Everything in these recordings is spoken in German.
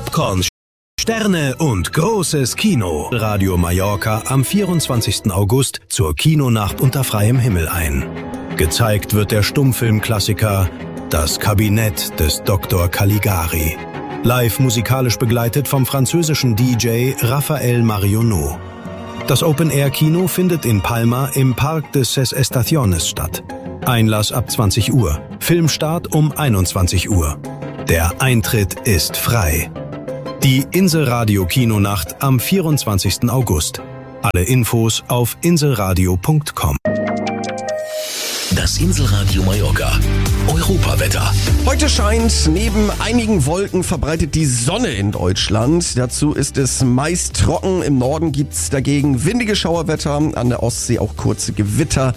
Popcorn, Sterne und großes Kino. Radio Mallorca am 24. August zur Kinonacht unter freiem Himmel ein. Gezeigt wird der Stummfilmklassiker Das Kabinett des Dr. Caligari. Live musikalisch begleitet vom französischen DJ Raphael Marionneau. Das Open-Air-Kino findet in Palma im Parque de Ses Estaciones statt. Einlass ab 20 Uhr. Filmstart um 21 Uhr. Der Eintritt ist frei. Die Inselradio-Kinonacht am 24. August. Alle Infos auf inselradio.com. Das Inselradio Mallorca. Europawetter. Heute scheint neben einigen Wolken verbreitet die Sonne in Deutschland. Dazu ist es meist trocken. Im Norden gibt's dagegen windige Schauerwetter. An der Ostsee auch kurze Gewitter.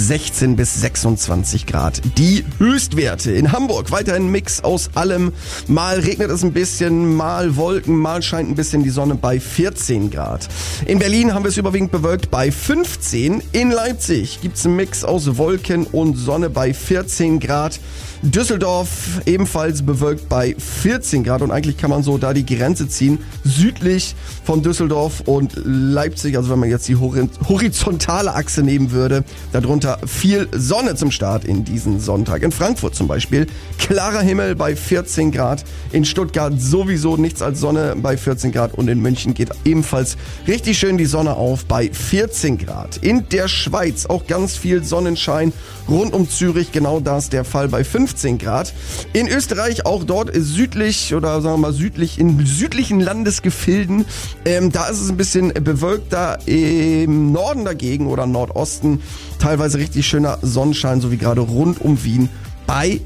16 bis 26 Grad. Die Höchstwerte in Hamburg. Weiterhin ein Mix aus allem. Mal regnet es ein bisschen, mal Wolken, mal scheint ein bisschen die Sonne bei 14 Grad. In Berlin haben wir es überwiegend bewölkt bei 15. In Leipzig gibt's einen Mix aus Wolken und Sonne bei 14 Grad. Düsseldorf ebenfalls bewölkt bei 14 Grad und eigentlich kann man so da die Grenze ziehen, südlich von Düsseldorf und Leipzig, also wenn man jetzt die horizontale Achse nehmen würde, darunter viel Sonne zum Start in diesen Sonntag. In Frankfurt zum Beispiel klarer Himmel bei 14 Grad, in Stuttgart sowieso nichts als Sonne bei 14 Grad und in München geht ebenfalls richtig schön die Sonne auf bei 14 Grad. In der Schweiz auch ganz viel Sonnenschein, rund um Zürich genau das der Fall bei 15 Grad. In Österreich auch dort südlich oder sagen wir mal südlich in südlichen Landesgefilden. Da ist es ein bisschen bewölkter. Im Norden dagegen oder Nordosten teilweise richtig schöner Sonnenschein, so wie gerade rund um Wien bei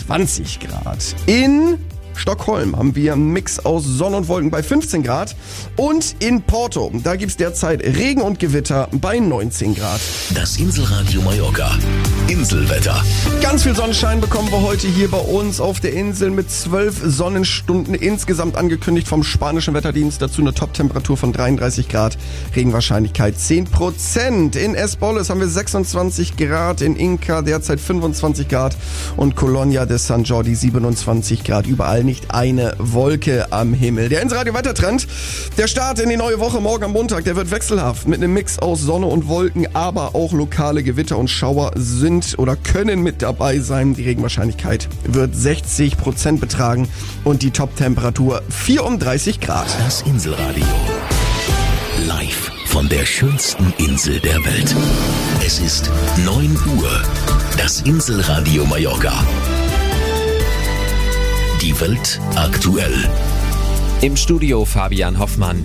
20 Grad. In Stockholm haben wir einen Mix aus Sonne und Wolken bei 15 Grad. Und in Porto, da gibt es derzeit Regen und Gewitter bei 19 Grad. Das Inselradio Mallorca. Inselwetter. Ganz viel Sonnenschein bekommen wir heute hier bei uns auf der Insel mit 12 Sonnenstunden insgesamt angekündigt vom spanischen Wetterdienst. Dazu eine Top-Temperatur von 33 Grad, Regenwahrscheinlichkeit 10%. In Espoles haben wir 26 Grad, in Inca derzeit 25 Grad und Colonia de San Jordi 27 Grad. Überall nicht eine Wolke am Himmel. Der Inselradio Wettertrend, der Start in die neue Woche morgen am Montag, der wird wechselhaft mit einem Mix aus Sonne und Wolken, aber auch lokale Gewitter und Schauer sind oder können mit dabei sein. Die Regenwahrscheinlichkeit wird 60% betragen und die Top-Temperatur 34 Grad. Das Inselradio. Live von der schönsten Insel der Welt. Es ist 9 Uhr. Das Inselradio Mallorca. Die Welt aktuell. Im Studio Fabian Hoffmann.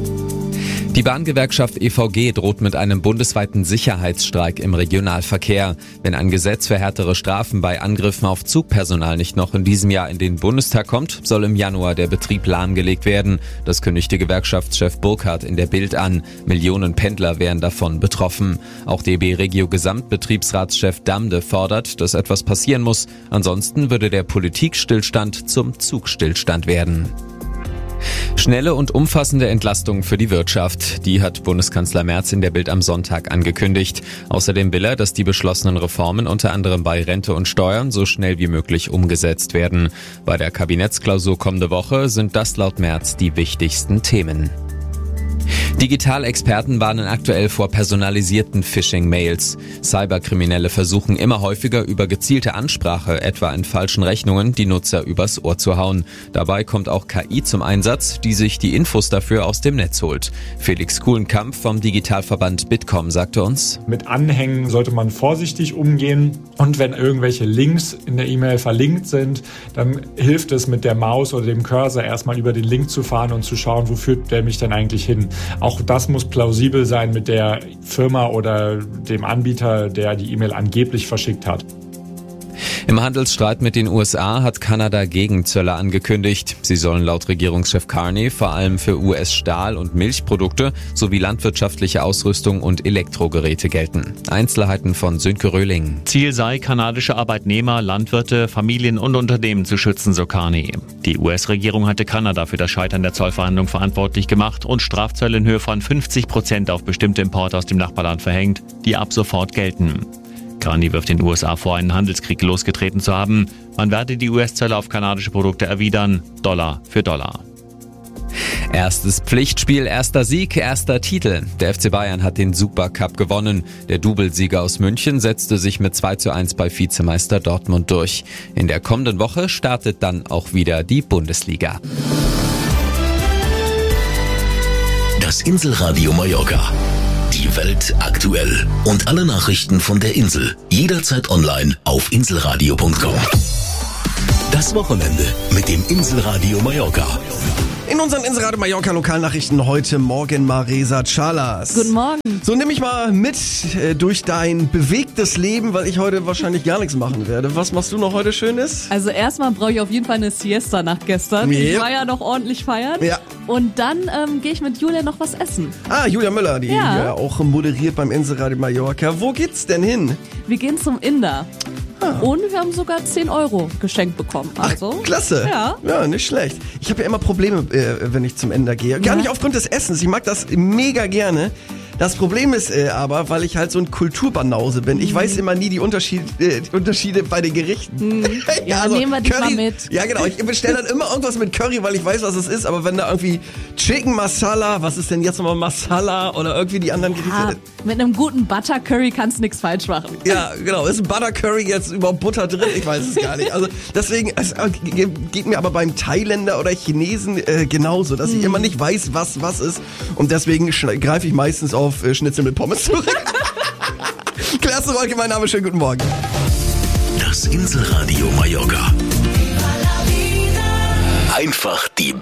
Die Bahngewerkschaft EVG droht mit einem bundesweiten Sicherheitsstreik im Regionalverkehr. Wenn ein Gesetz für härtere Strafen bei Angriffen auf Zugpersonal nicht noch in diesem Jahr in den Bundestag kommt, soll im Januar der Betrieb lahmgelegt werden. Das kündigte Gewerkschaftschef Burkhardt in der Bild an. Millionen Pendler wären davon betroffen. Auch DB Regio Gesamtbetriebsratschef Damde fordert, dass etwas passieren muss. Ansonsten würde der Politikstillstand zum Zugstillstand werden. Schnelle und umfassende Entlastung für die Wirtschaft. Die hat Bundeskanzler Merz in der Bild am Sonntag angekündigt. Außerdem will er, dass die beschlossenen Reformen unter anderem bei Rente und Steuern so schnell wie möglich umgesetzt werden. Bei der Kabinettsklausur kommende Woche sind das laut Merz die wichtigsten Themen. Digitalexperten warnen aktuell vor personalisierten Phishing-Mails. Cyberkriminelle versuchen immer häufiger über gezielte Ansprache, etwa in falschen Rechnungen, die Nutzer übers Ohr zu hauen. Dabei kommt auch KI zum Einsatz, die sich die Infos dafür aus dem Netz holt. Felix Kuhlenkamp vom Digitalverband Bitkom sagte uns: Mit Anhängen sollte man vorsichtig umgehen und wenn irgendwelche Links in der E-Mail verlinkt sind, dann hilft es mit der Maus oder dem Cursor erstmal über den Link zu fahren und zu schauen, wo führt der mich denn eigentlich hin. Auch das muss plausibel sein mit der Firma oder dem Anbieter, der die E-Mail angeblich verschickt hat. Im Handelsstreit mit den USA hat Kanada Gegenzölle angekündigt. Sie sollen laut Regierungschef Carney vor allem für US-Stahl- und Milchprodukte sowie landwirtschaftliche Ausrüstung und Elektrogeräte gelten. Einzelheiten von Sönke Röhling. Ziel sei, kanadische Arbeitnehmer, Landwirte, Familien und Unternehmen zu schützen, so Carney. Die US-Regierung hatte Kanada für das Scheitern der Zollverhandlungen verantwortlich gemacht und Strafzölle in Höhe von 50% auf bestimmte Importe aus dem Nachbarland verhängt, die ab sofort gelten. Carney wirft den USA vor, einen Handelskrieg losgetreten zu haben. Man werde die US-Zölle auf kanadische Produkte erwidern, Dollar für Dollar. Erstes Pflichtspiel, erster Sieg, erster Titel. Der FC Bayern hat den Supercup gewonnen. Der Doublesieger aus München setzte sich mit 2:1 bei Vizemeister Dortmund durch. In der kommenden Woche startet dann auch wieder die Bundesliga. Das Inselradio Mallorca. Die Welt aktuell. Und alle Nachrichten von der Insel. Jederzeit online auf inselradio.com. Das Wochenende mit dem Inselradio Mallorca. In unseren Inselradio Mallorca Lokalnachrichten heute Morgen Maresa Chalas. Guten Morgen. So, nimm mich mal mit durch dein bewegtes Leben, weil ich heute wahrscheinlich gar nichts machen werde. Was machst du noch heute Schönes? Also erstmal brauche ich auf jeden Fall eine Siesta nach gestern. Ja. Ich war ja noch ordentlich feiern. Ja. Und dann gehe ich mit Julia noch was essen. Ah, Julia Müller, die Ja. auch moderiert beim Inselradio Mallorca. Wo geht's denn hin? Wir gehen zum Inder. Und wir haben sogar 10 Euro geschenkt bekommen. Also, Klasse. Ja, nicht schlecht. Ich habe ja immer Probleme, wenn ich zum Inder gehe. Gar nicht aufgrund des Essens. Ich mag das mega gerne. Das Problem ist aber, weil ich halt so ein Kulturbanause bin. Ich weiß immer nie die Unterschiede bei den Gerichten. Ja, nehmen wir dich mal mit. Ja, genau. Ich bestelle dann immer irgendwas mit Curry, weil ich weiß, was es ist. Aber wenn da irgendwie Chicken Masala, was ist denn jetzt nochmal Masala oder irgendwie die anderen Gerichte? Ja, mit einem guten Butter Curry kannst du nichts falsch machen. Ja, genau. Ist ein Butter Curry jetzt überhaupt Butter drin? Ich weiß es gar nicht. Also deswegen, es geht mir aber beim Thailänder oder Chinesen genauso, dass ich immer nicht weiß, was ist. Und deswegen greife ich meistens auf Schnitzel mit Pommes zurück. Klasse, Wolke, mein Name, schönen guten Morgen. Das Inselradio Mallorca. Einfach die